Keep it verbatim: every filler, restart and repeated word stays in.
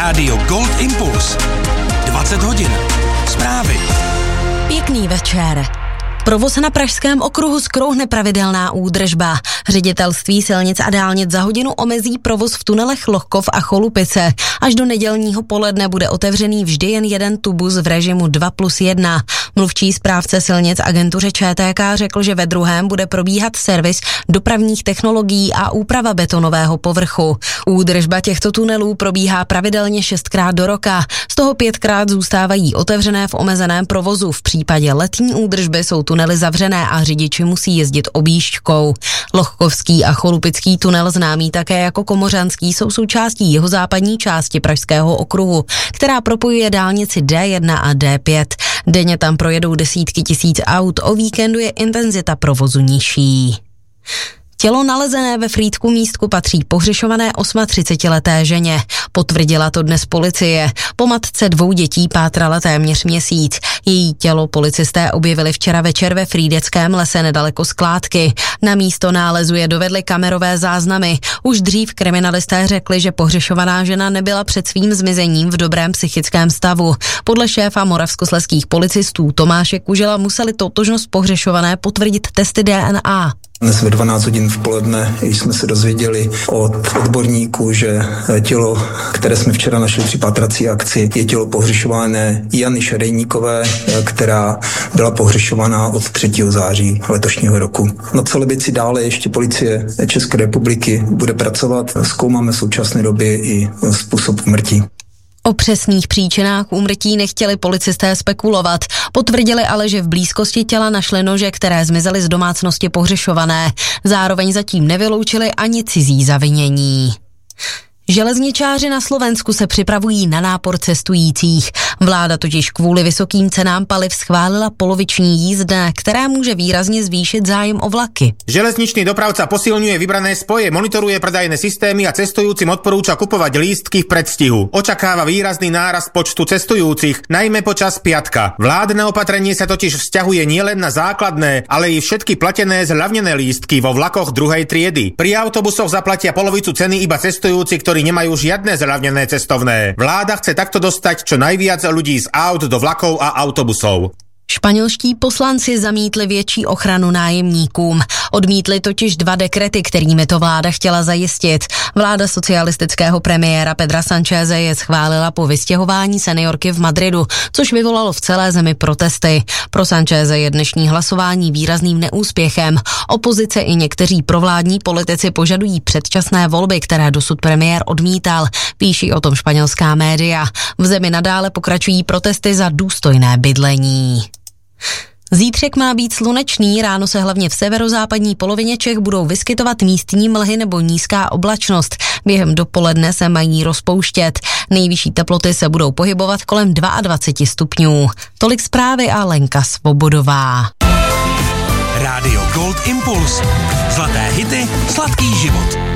Rádio Gold Impuls. dvacet hodin. Zprávy. Pěkný večer. Provoz na Pražském okruhu skrouhne pravidelná údržba. Ředitelství silnic a dálnic za hodinu omezí provoz v tunelech Lochkov a Cholupice. Až do nedělního poledne bude otevřený vždy jen jeden tubus v režimu dva plus jedna. Mluvčí správce silnic agentuře Č T K řekl, že ve druhém bude probíhat servis dopravních technologií a úprava betonového povrchu. Údržba těchto tunelů probíhá pravidelně šestkrát do roka. Z toho pětkrát zůstávají otevřené v omezeném provozu. V případě letní údržby jsou tunely zavřené a řidiči musí jezdit objížďkou. Lochkovský a Cholupický tunel, známý také jako Komořanský, jsou součástí jihozápadní části Pražského okruhu, která propojuje dálnici D jedna a D pět. Denně tam projedou desítky tisíc aut, o víkendu je intenzita provozu nižší. Tělo nalezené ve Frýdku Místku patří pohřešované třicetiosmileté ženě. Potvrdila to dnes policie. Po matce dvou dětí pátrala téměř měsíc. Její tělo policisté objevili včera večer ve Frýdeckém lese nedaleko skládky. Na místo nálezu je dovedly kamerové záznamy. Už dřív kriminalisté řekli, že pohřešovaná žena nebyla před svým zmizením v dobrém psychickém stavu. Podle šéfa moravskoslezských policistů Tomáše Kužela museli totožnost pohřešované potvrdit testy D N A. Dnes ve dvanáct hodin v poledne jsme se dozvěděli od odborníků, že tělo, které jsme včera našli při pátrací akci, je tělo pohřešované Jany Šerejníkové, která byla pohřešovaná od třetího září letošního roku. Na celé věci dále ještě policie České republiky bude pracovat. Zkoumáme v současné době i způsob úmrtí. O přesných příčinách úmrtí nechtěli policisté spekulovat. Potvrdili ale, že v blízkosti těla našli nože, které zmizely z domácnosti pohřešované. Zároveň zatím nevyloučili ani cizí zavinění. Železničáři na Slovensku se připravují na nápor cestujících. Vláda totiž kvůli vysokým cenám paliv schválila poloviční jízdné, které může výrazně zvýšit zájem o vlaky. Železničný dopravca posilňuje vybrané spoje, monitoruje predajné systémy a cestujúcim odporúča kupovať lístky v predstihu. Očakáva výrazný nárast počtu cestujúcich, najmä počas piatka. Vládne opatrenie sa totiž vzťahuje nielen na základné, ale i všetky platené zľavnené lístky vo vlakoch druhej triedy. Pri autobusoch zaplatia polovicu ceny iba cestujúci, ktorí nemajú žiadne zľavnené cestovné. Vláda chce takto dostať čo najviac ľudí z aut do vlakov a autobusov. Španělští poslanci zamítli větší ochranu nájemníkům. Odmítli totiž dva dekrety, kterými to vláda chtěla zajistit. Vláda socialistického premiéra Pedra Sancheze je schválila po vystěhování seniorky v Madridu, což vyvolalo v celé zemi protesty. Pro Sancheze je dnešní hlasování výrazným neúspěchem. Opozice i někteří provládní politici požadují předčasné volby, které dosud premiér odmítal. Píší o tom španělská média. V zemi nadále pokračují protesty za důstojné bydlení. Zítřek má být slunečný, ráno se hlavně v severozápadní polovině Čech budou vyskytovat místní mlhy nebo nízká oblačnost. Během dopoledne se mají rozpouštět. Nejvyšší teploty se budou pohybovat kolem dvacet dva stupňů. Tolik zprávy a Lenka Svobodová. Rádio Gold Impuls. Zlaté hity, sladký život.